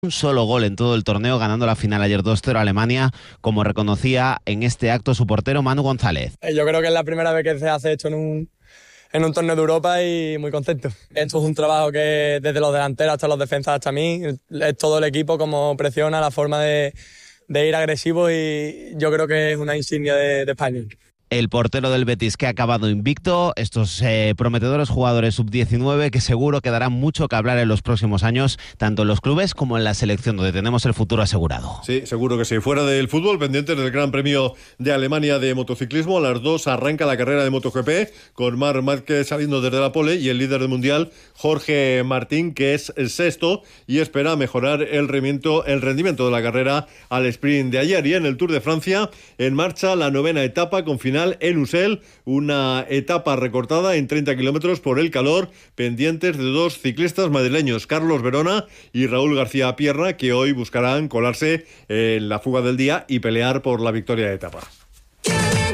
un solo gol en todo el torneo, ganando la final ayer 2-0 a Alemania, como reconocía en este acto su portero Manu González. Yo creo que es la primera vez que se hace esto en un torneo de Europa y muy contento. Esto es un trabajo que desde los delanteros hasta los defensas hasta mí, es todo el equipo como presiona, la forma de ir agresivo, y yo creo que es una insignia de España. El portero del Betis, que ha acabado invicto, estos prometedores jugadores sub-19 que seguro que darán mucho que hablar en los próximos años, tanto en los clubes como en la selección, donde tenemos el futuro asegurado. Sí, seguro que sí. Fuera del fútbol, pendientes del Gran Premio de Alemania de motociclismo, a las 2 arranca la carrera de MotoGP, con Marc Márquez saliendo desde la pole y el líder del mundial, Jorge Martín, que es el sexto y espera mejorar el rendimiento de la carrera al sprint de ayer. Y en el Tour de Francia, en marcha la 9ª etapa con final en Usel, una etapa recortada en 30 kilómetros por el calor, pendientes de dos ciclistas madrileños, Carlos Verona y Raúl García Pierna, que hoy buscarán colarse en la fuga del día y pelear por la victoria de etapa.